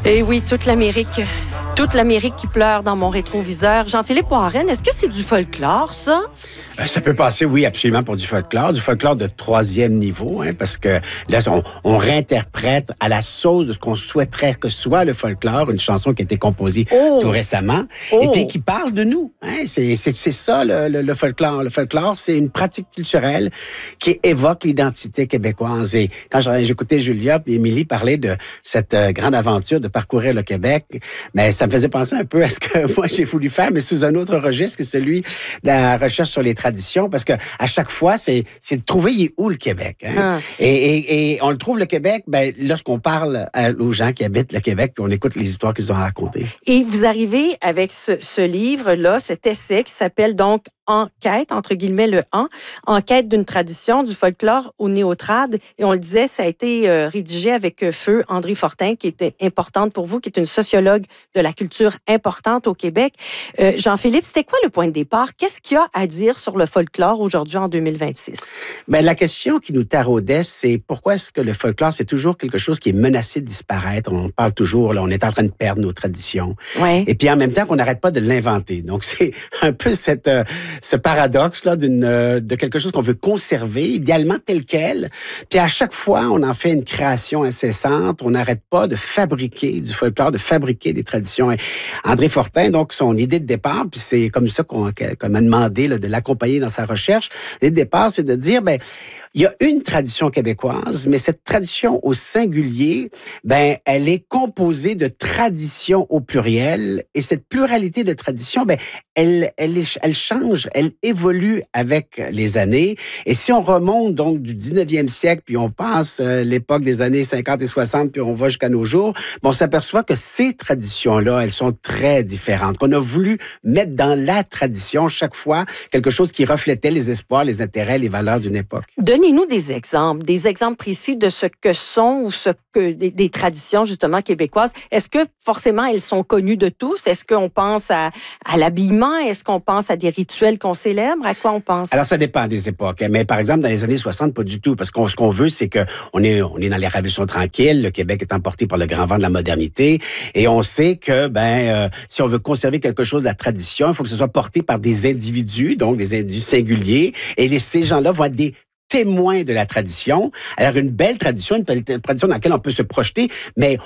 Et oui, toute l'Amérique qui pleure dans mon rétroviseur. Jean-Philippe Warren, est-ce que c'est du folklore, ça? Ça peut passer, oui, absolument, pour du folklore de troisième niveau, parce que là, on réinterprète à la sauce de ce qu'on souhaiterait que soit le folklore, une chanson qui a été composée tout récemment, et puis qui parle de nous. C'est ça, le folklore. Le folklore, c'est une pratique culturelle qui évoque l'identité québécoise. Et quand j'écoutais Julia et Émilie parler de cette grande aventure de parcourir le Québec, mais ça me faisait penser un peu à ce que moi j'ai voulu faire, mais sous un autre registre, que celui de la recherche sur les traditions, parce que à chaque fois, c'est de trouver il est où le Québec. Et on le trouve, le Québec, lorsqu'on parle aux gens qui habitent le Québec, puis on écoute les histoires qu'ils ont à raconter. Et vous arrivez avec ce livre-là, cet essai qui s'appelle donc Enquête, entre guillemets le Enquête d'une tradition, du folklore au néotrad. Et on le disait, ça a été rédigé avec feu André Fortin, qui était importante pour vous, qui est une sociologue de la culture importante au Québec. Jean-Philippe, c'était quoi le point de départ? Qu'est-ce qu'il y a à dire sur le folklore aujourd'hui en 2026? La question qui nous taraudait, c'est pourquoi est-ce que le folklore, c'est toujours quelque chose qui est menacé de disparaître? On parle toujours, là, on est en train de perdre nos traditions. Ouais. Et puis en même temps qu'on n'arrête pas de l'inventer. Donc c'est un peu ce paradoxe-là de quelque chose qu'on veut conserver, idéalement tel quel. Puis à chaque fois, on en fait une création incessante. On n'arrête pas de fabriquer du folklore, de fabriquer des traditions. Et André Fortin, donc, son idée de départ, puis c'est comme ça qu'on m'a demandé de l'accompagner dans sa recherche. L'idée de départ, c'est de dire, il y a une tradition québécoise, mais cette tradition au singulier, elle est composée de traditions au pluriel. Et cette pluralité de traditions, elle change, elle évolue avec les années. Et si on remonte donc du 19e siècle, puis on passe l'époque des années 50 et 60, puis on va jusqu'à nos jours, on s'aperçoit que ces traditions-là, elles sont très différentes. Qu'on a voulu mettre dans la tradition chaque fois quelque chose qui reflétait les espoirs, les intérêts, les valeurs d'une époque. Donnez-nous des exemples précis de ce que sont ou des traditions justement québécoises. Est-ce que forcément elles sont connues de tous? Est-ce qu'on pense à l'habillement? Est-ce qu'on pense à des rituels qu'on célèbre? À quoi on pense? Alors ça dépend des époques. Mais par exemple, dans les années 60, pas du tout. Parce que ce qu'on veut, c'est qu'on est dans les révolutions tranquilles. Le Québec est emporté par le grand vent de la modernité. Et on sait que si on veut conserver quelque chose de la tradition, il faut que ce soit porté par des individus, donc des individus singuliers. Et ces gens-là vont être des témoins de la tradition. Alors, une belle tradition dans laquelle on peut se projeter, mais